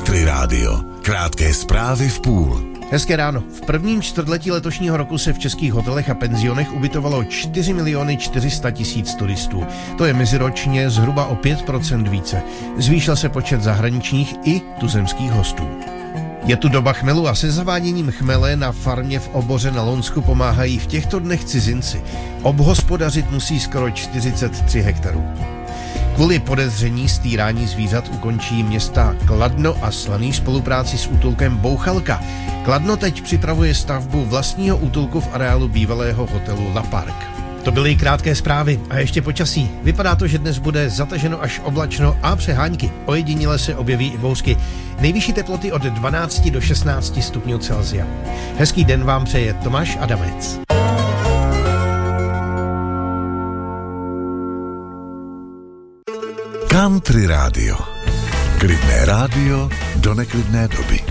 Country Rádio. Krátké zprávy v půl. Hezké ráno. V prvním čtvrtletí letošního roku se v českých hotelech a penzionech ubytovalo 4 400 000 turistů. To je meziročně zhruba o 5% více. Zvýšil se počet zahraničních i tuzemských hostů. Je tu doba chmelu a se zaváděním chmele na farmě v Oboře na Lonsku pomáhají v těchto dnech cizinci. Obhospodařit musí skoro 43 hektarů. Kvůli podezření z týrání zvířat ukončí města Kladno a Slaný spolupráci s útulkem Bouchalka. Kladno teď připravuje stavbu vlastního útulku v areálu bývalého hotelu La Park. To byly krátké zprávy a ještě počasí. Vypadá to, že dnes bude zataženo až oblačno a přehánky. Ojediněle se objeví i bouřky. Nejvyšší teploty od 12 do 16 stupňů Celsia. Hezký den vám přeje Tomáš Adamec. Country Rádio. Klidné rádio do neklidné doby.